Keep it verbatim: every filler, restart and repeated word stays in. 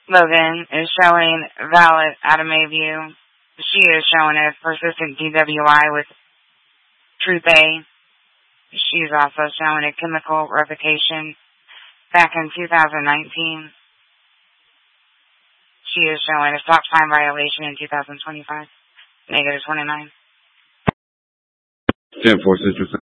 Logan is showing valid out of Mayview. She is showing a persistent D W I with Truth A. She's also showing a chemical revocation back in two thousand nineteen. She is showing a stop sign violation in two thousand twenty-five. Negative twenty-nine. ten four, Citrus.